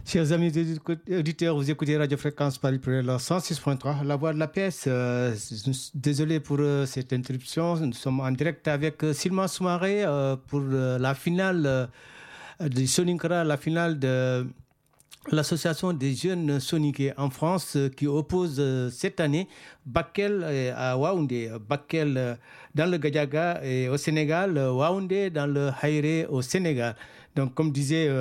Chers amis auditeurs, vous écoutez Radio Fréquence Paris Pluriel 106.3, la voix de la pièce. Désolé pour cette interruption. Nous sommes en direct avec Silman Soumaré pour la finale de Soninkara, la finale de l'association des jeunes soniqués en France qui oppose cette année Bakel à Waoundé. Bakel dans le Gadiaga et au Sénégal, Waoundé dans le Haïré au Sénégal. Donc, comme disait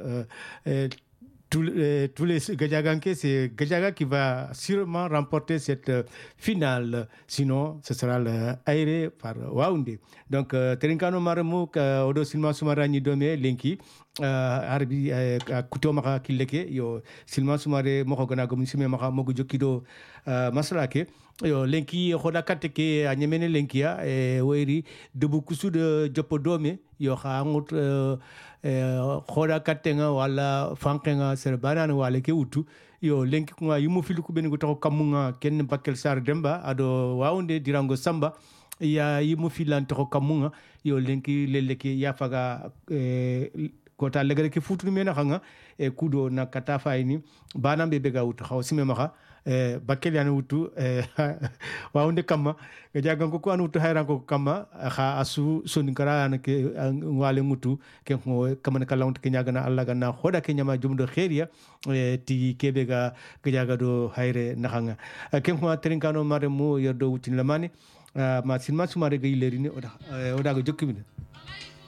tous les Gadiaganké, c'est Gadiaga qui va sûrement remporter cette finale. Sinon, ce sera le Haïré par Waoundé. Donc, Terinkano Maremouk, Odo Silman Soumarani Dome, Lenki, Arbi, Kutomaka Kileke, Yo, Silman Soumare, Mohogana Gomisime Maka Mogu Jokido, Masalake. Yo lenki khoda kateke a nyemene lenkia weri debu kusu de jopodome yo khangut khoda katenga wala fankenga serbanana wala ke utu yo lenki kuma yumu filu ku beni ko to kamunga ken bakkel sar demba ado waunde dirango samba ya yumu filan to kamunga yo lenki leleke ya faga kota legere ke futu mena khanga kudo na kata fayni banambe bega utu khawsime maka Bakel yana wutu waunde kama gajagan ko anu wutu hayran ko kama kha asu Soninkara an ke ngwale mutu ke ko kama kala wutu ke nyagana Allah ganna khoda ke nyama jumdo khairia ti kebe ga gajaga do hayre nakhanga ke ko Terinkano Maremo yodo wutin lamani ma Silman Soumaré ga yileri ni oda ga jokkimina